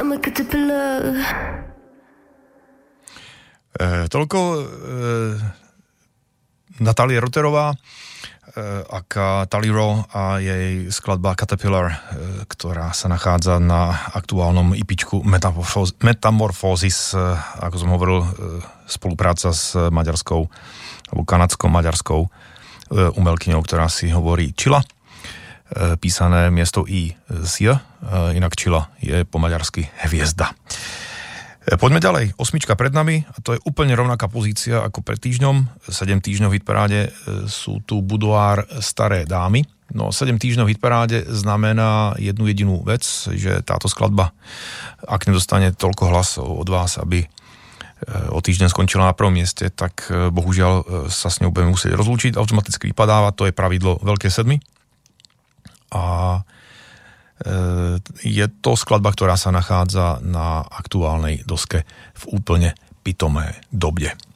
Toľko Natália Roterová aká Taliro a jej skladba Caterpillar, ktorá sa nachádza na aktuálnom IPčku Metamorphosis, ako som hovoril, spolupráca s maďarskou alebo kanadskou-maďarskou umelkyňou, ktorá si hovorí Čila, písané miesto I s J, inak Čila je po maďarsky hviezda. Poďme ďalej. 8 pred nami, a to je úplne rovnaká pozícia ako pred týždňom. 7 týždňov v hitparáde sú tu Boudoir Staré dámy. No 7 týždňov v hitparáde znamená jednu jedinú vec, že táto skladba, ak nedostane toľko hlasov od vás, aby o týždeň skončila na prvom mieste, tak bohužiaľ sa s ňou budeme musieť rozlúčiť. Automaticky vypadáva, to je pravidlo Veľké sedmy. A je to skladba, ktorá sa nachádza na aktuálnej doske v úplne pitomé dobde.